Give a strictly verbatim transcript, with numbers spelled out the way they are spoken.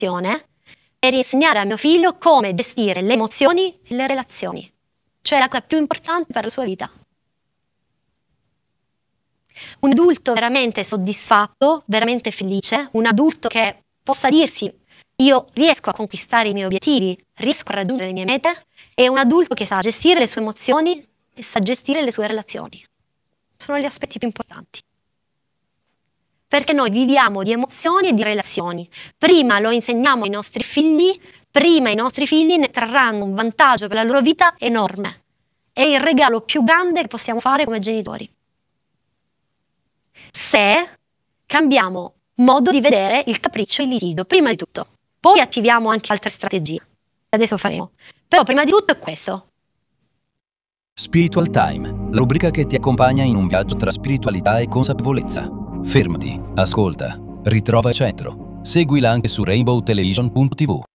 formazione per insegnare a mio figlio come gestire le emozioni e le relazioni, cioè la cosa più importante per la sua vita. Un adulto veramente soddisfatto, veramente felice, un adulto che possa dirsi io riesco a conquistare i miei obiettivi, riesco a raggiungere le mie mete, è un adulto che sa gestire le sue emozioni e sa gestire le sue relazioni. Sono gli aspetti più importanti. Perché noi viviamo di emozioni e di relazioni. Prima lo insegniamo ai nostri figli, prima i nostri figli ne trarranno un vantaggio per la loro vita enorme. È il regalo più grande che possiamo fare come genitori. Se cambiamo modo di vedere il capriccio e il litigio, prima di tutto. Poi attiviamo anche altre strategie. Adesso faremo. Però prima di tutto è questo. Spiritual Time, la rubrica che ti accompagna in un viaggio tra spiritualità e consapevolezza. Fermati, ascolta, ritrova il centro. Seguila anche su rainbow television punto tv.